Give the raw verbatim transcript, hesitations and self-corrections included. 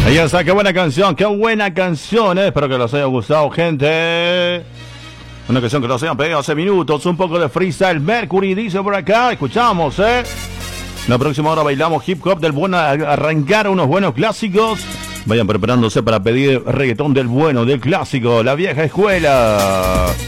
Ahí está, qué buena canción, qué buena canción, eh. Espero que les haya gustado, gente. Una canción que nos hayan pedido hace minutos, un poco de freestyle. Mercury dice por acá, escuchamos, eh. La próxima hora bailamos hip hop del bueno, arrancar unos buenos clásicos. Vayan preparándose para pedir reggaetón del bueno, del clásico, la vieja escuela.